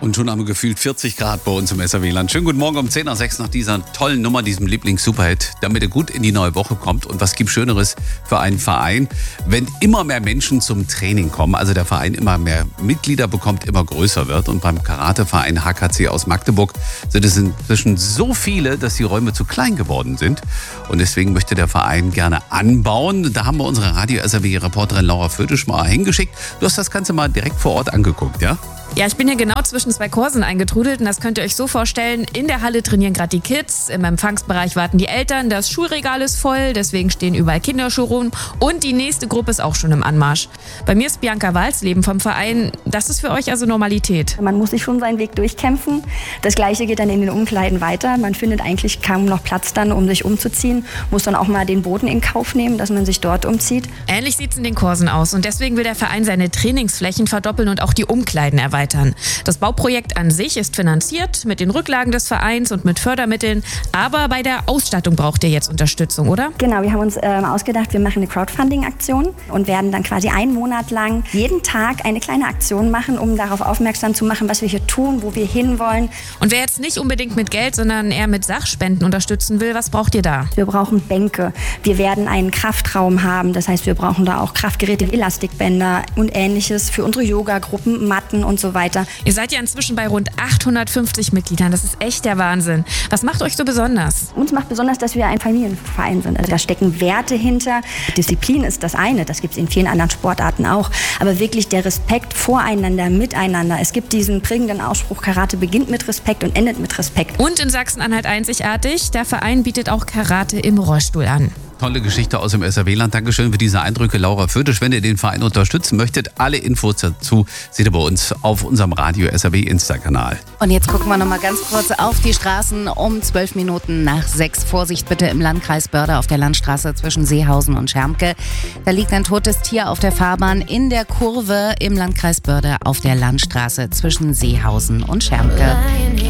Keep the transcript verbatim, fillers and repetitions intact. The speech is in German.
Und schon haben wir gefühlt vierzig Grad bei uns im S R W-Land. Schönen guten Morgen um zehn nach sechs nach dieser tollen Nummer, diesem Lieblings-Superhit, damit er gut in die neue Woche kommt. Und was gibt Schöneres für einen Verein, wenn immer mehr Menschen zum Training kommen, also der Verein immer mehr Mitglieder bekommt, immer größer wird. Und beim Karateverein H K C aus Magdeburg sind es inzwischen so viele, dass die Räume zu klein geworden sind. Und deswegen möchte der Verein gerne anbauen. Da haben wir unsere Radio-S R W-Reporterin Laura Fötisch mal hingeschickt. Du hast das Ganze mal direkt vor Ort angeguckt, ja? Ja, ich bin hier genau zwischen zwei Kursen eingetrudelt und das könnt ihr euch so vorstellen. In der Halle trainieren gerade die Kids, im Empfangsbereich warten die Eltern, das Schulregal ist voll, deswegen stehen überall Kinderschuhe rum und die nächste Gruppe ist auch schon im Anmarsch. Bei mir ist Bianca Walsleben vom Verein. Das ist für euch also Normalität? Man muss sich schon seinen Weg durchkämpfen. Das Gleiche geht dann in den Umkleiden weiter. Man findet eigentlich kaum noch Platz dann, um sich umzuziehen. Muss dann auch mal den Boden in Kauf nehmen, dass man sich dort umzieht. Ähnlich sieht es in den Kursen aus und deswegen will der Verein seine Trainingsflächen verdoppeln und auch die Umkleiden erweitern. Das Bauprojekt an sich ist finanziert mit den Rücklagen des Vereins und mit Fördermitteln, aber bei der Ausstattung braucht ihr jetzt Unterstützung, oder? Genau, wir haben uns äh, ausgedacht, wir machen eine Crowdfunding-Aktion und werden dann quasi einen Monat lang jeden Tag eine kleine Aktion machen, um darauf aufmerksam zu machen, was wir hier tun, wo wir hinwollen. Und wer jetzt nicht unbedingt mit Geld, sondern eher mit Sachspenden unterstützen will, was braucht ihr da? Wir brauchen Bänke, wir werden einen Kraftraum haben, das heißt, wir brauchen da auch Kraftgeräte, Elastikbänder und Ähnliches für unsere Yoga-Gruppen, Matten und so weiter. Ihr seid ja inzwischen bei rund achthundertfünfzig Mitgliedern. Das ist echt der Wahnsinn. Was macht euch so besonders? Uns macht besonders, dass wir ein Familienverein sind. Also da stecken Werte hinter. Disziplin ist das eine, das gibt es in vielen anderen Sportarten auch. Aber wirklich der Respekt voreinander, miteinander. Es gibt diesen prägenden Ausspruch, Karate beginnt mit Respekt und endet mit Respekt. Und in Sachsen-Anhalt einzigartig, der Verein bietet auch Karate im Rollstuhl an. Tolle Geschichte aus dem S R W-Land. Dankeschön für diese Eindrücke, Laura Fötisch. Wenn ihr den Verein unterstützen möchtet, alle Infos dazu seht ihr bei uns auf unserem Radio S R W Insta-Kanal. Und jetzt gucken wir noch mal ganz kurz auf die Straßen um zwölf Minuten nach sechs. Vorsicht bitte im Landkreis Börde auf der Landstraße zwischen Seehausen und Schermke. Da liegt ein totes Tier auf der Fahrbahn in der Kurve im Landkreis Börde auf der Landstraße zwischen Seehausen und Schermke.